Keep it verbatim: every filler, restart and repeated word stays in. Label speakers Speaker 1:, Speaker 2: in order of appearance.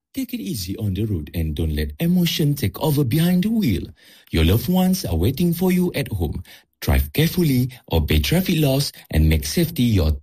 Speaker 1: Take it easy on the road and don't let emotion take over behind the wheel. Your loved ones are waiting for you at home. Drive carefully, obey traffic laws, and make safety your